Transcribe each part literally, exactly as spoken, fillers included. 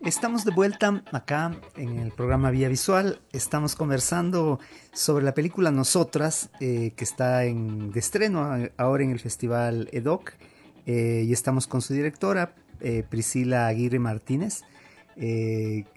Estamos de vuelta acá en el programa Vía Visual. Estamos conversando sobre la película Nosotras, eh, que está en, de estreno ahora en el Festival E D O C. Eh, y estamos con su directora, eh, Priscila Aguirre Martínez, eh,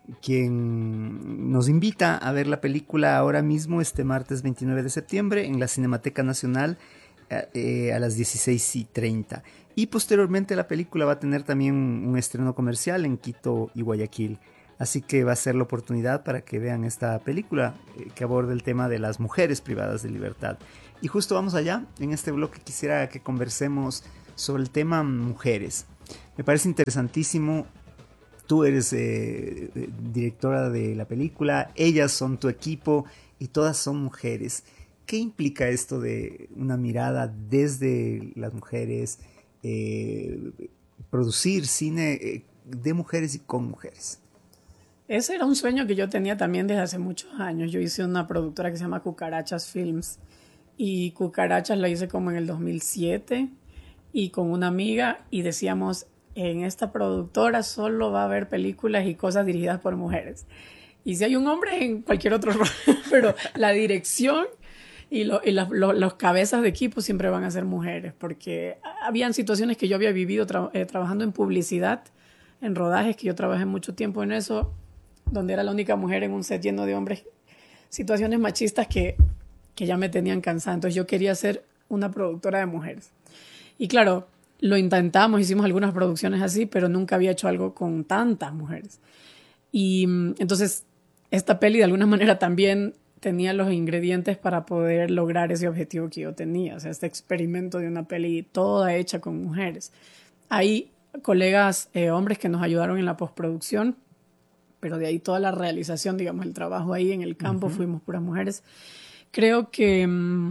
quien nos invita a ver la película ahora mismo, este martes veintinueve de septiembre, en la Cinemateca Nacional eh, a las dieciséis y treinta. Y posteriormente la película va a tener también un estreno comercial en Quito y Guayaquil. Así que va a ser la oportunidad para que vean esta película eh, que aborda el tema de las mujeres privadas de libertad. Y justo vamos allá, en este bloque quisiera que conversemos sobre el tema mujeres. Me parece interesantísimo. Tú eres eh, directora de la película, ellas son tu equipo y todas son mujeres. ¿Qué implica esto de una mirada desde las mujeres, eh, producir cine eh, de mujeres y con mujeres? Ese era un sueño que yo tenía también desde hace muchos años. Yo hice una productora que se llama Cucarachas Films y Cucarachas la hice como en el dos mil siete y con una amiga y decíamos, en esta productora solo va a haber películas y cosas dirigidas por mujeres. Y si hay un hombre en cualquier otro rol, pero la dirección y, lo, y las, lo, los cabezas de equipo siempre van a ser mujeres, porque habían situaciones que yo había vivido tra eh, trabajando en publicidad, en rodajes, que yo trabajé mucho tiempo en eso, donde era la única mujer en un set lleno de hombres, situaciones machistas que, que ya me tenían cansada. Entonces yo quería ser una productora de mujeres. Y claro, lo intentamos, hicimos algunas producciones así, pero nunca había hecho algo con tantas mujeres. Y entonces esta peli de alguna manera también tenía los ingredientes para poder lograr ese objetivo que yo tenía. O sea, este experimento de una peli toda hecha con mujeres. Hay colegas eh, hombres que nos ayudaron en la postproducción, pero de ahí toda la realización, digamos, el trabajo ahí en el campo, uh-huh. fuimos puras mujeres. Creo que mmm,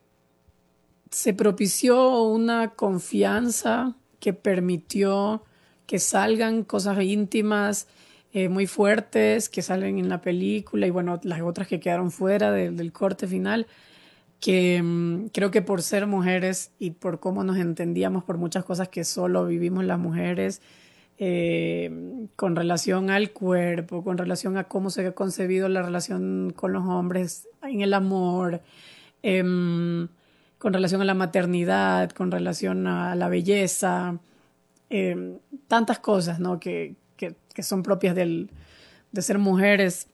se propició una confianza que permitió que salgan cosas íntimas, eh, muy fuertes, que salen en la película y bueno, las otras que quedaron fuera de, del corte final, que mmm, creo que por ser mujeres y por cómo nos entendíamos por muchas cosas que solo vivimos las mujeres, eh, con relación al cuerpo, con relación a cómo se ha concebido la relación con los hombres en el amor, eh, con relación a la maternidad, con relación a la belleza, eh, tantas cosas, ¿no? que, que, que son propias del, de ser mujeres,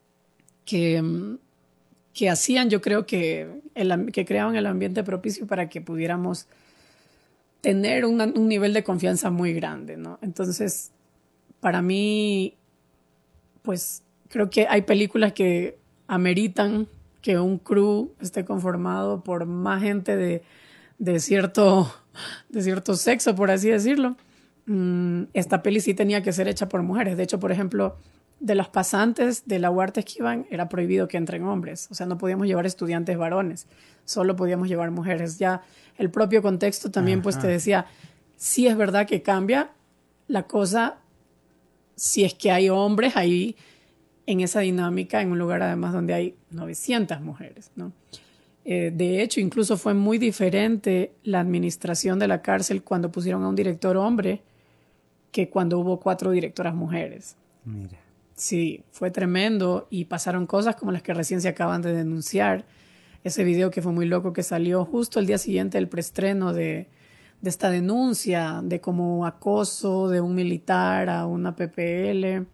que, que hacían, yo creo que, el, que creaban el ambiente propicio para que pudiéramos tener una, un nivel de confianza muy grande, ¿no? Entonces, para mí, pues creo que hay películas que ameritan que un crew esté conformado por más gente de, de, cierto, de cierto sexo, por así decirlo. Mm, esta peli sí tenía que ser hecha por mujeres. De hecho, por ejemplo, de los pasantes de la Huarta que iban, era prohibido que entren hombres. O sea, no podíamos llevar estudiantes varones, solo podíamos llevar mujeres. Ya el propio contexto también pues te decía, sí es verdad que cambia la cosa si es que hay hombres ahí en esa dinámica, en un lugar además donde hay novecientas mujeres, ¿no? Eh, de hecho, incluso fue muy diferente la administración de la cárcel cuando pusieron a un director hombre que cuando hubo cuatro directoras mujeres. Mira. Sí, fue tremendo y pasaron cosas como las que recién se acaban de denunciar. Ese video que fue muy loco que salió justo el día siguiente del preestreno de, de esta denuncia de como acoso de un militar a una P P L.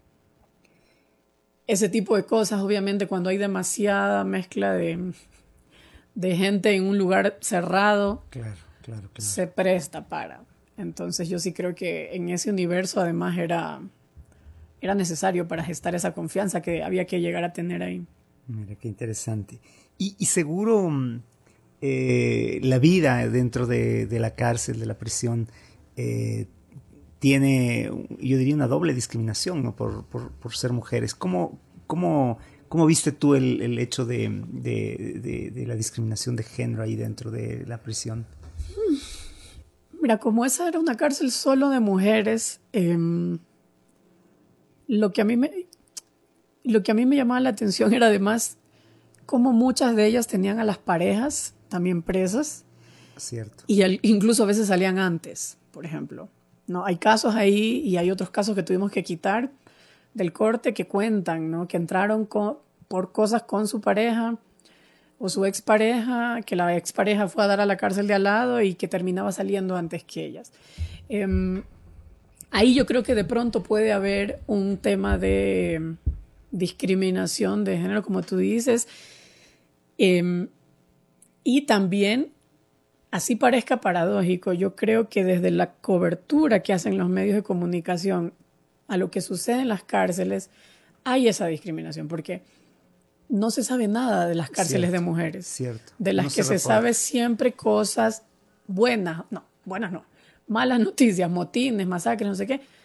Ese tipo de cosas, obviamente, cuando hay demasiada mezcla de, de gente en un lugar cerrado, claro, claro, claro. se presta para. Entonces yo sí creo que en ese universo además era, era necesario para gestar esa confianza que había que llegar a tener ahí. Mira, qué interesante. Y, y seguro eh, la vida dentro de, de la cárcel, de la prisión, eh, tiene, yo diría, una doble discriminación, ¿no? por, por, por ser mujeres. ¿Cómo, cómo, cómo viste tú el, el hecho de, de, de, de la discriminación de género ahí dentro de la prisión? Mira, como esa era una cárcel solo de mujeres, eh, lo que a mí me, lo que a mí me llamaba la atención era además cómo muchas de ellas tenían a las parejas también presas. Cierto. Y el, incluso a veces salían antes, por ejemplo. No, hay casos ahí y hay otros casos que tuvimos que quitar del corte que cuentan, ¿no? Que entraron con, por cosas con su pareja o su expareja, que la expareja fue a dar a la cárcel de al lado y que terminaba saliendo antes que ellas. Eh, ahí yo creo que de pronto puede haber un tema de discriminación de género, como tú dices, eh, y también, así parezca paradójico, yo creo que desde la cobertura que hacen los medios de comunicación a lo que sucede en las cárceles, hay esa discriminación, porque no se sabe nada de las cárceles Cierto, de mujeres, cierto. de las No que se se reporta. sabe siempre cosas buenas, no, buenas no, malas noticias, motines, masacres, no sé qué,